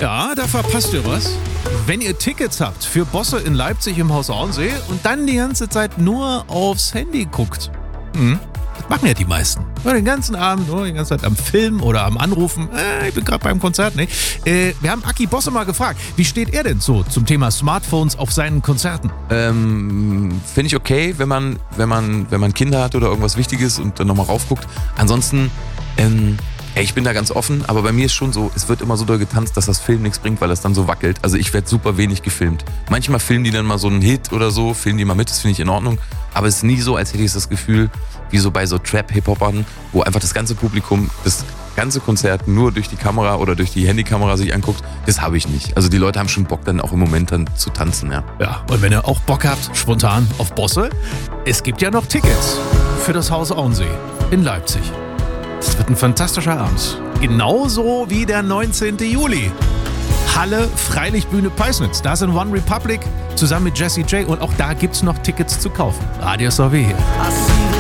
Ja, da verpasst ihr was. Wenn ihr Tickets habt für Bosse in Leipzig im Haus Auensee und dann die ganze Zeit nur aufs Handy guckt. Das machen ja die meisten. Den ganzen Abend, die ganze Zeit am Film oder am Anrufen. Ich bin gerade beim Konzert, ne? Wir haben Aki Bosse mal gefragt, wie steht er denn so zum Thema Smartphones auf seinen Konzerten? Finde ich okay, wenn man Kinder hat oder irgendwas Wichtiges und dann nochmal raufguckt. Ansonsten, ich bin da ganz offen, aber bei mir ist schon so, es wird immer so doll getanzt, dass das Film nichts bringt, weil das dann so wackelt. Also ich werde super wenig gefilmt. Manchmal filmen die dann mal so einen Hit oder so, filmen die mal mit, das finde ich in Ordnung. Aber es ist nie so, als hätte ich das Gefühl, wie so bei so Trap-Hip-Hopern, wo einfach das ganze Publikum das ganze Konzert nur durch die Kamera oder durch die Handykamera sich anguckt. Das habe ich nicht. Also die Leute haben schon Bock, dann auch im Moment dann zu tanzen, ja. Ja, und wenn ihr auch Bock habt, spontan auf Bosse, es gibt ja noch Tickets für das Haus Auensee in Leipzig. Das wird ein fantastischer Abend. Genauso wie der 19. Juli. Halle Freilichtbühne Peisnitz. Da sind One Republic zusammen mit Jessie J. Und auch da gibt's noch Tickets zu kaufen. Radio Sauvé hier.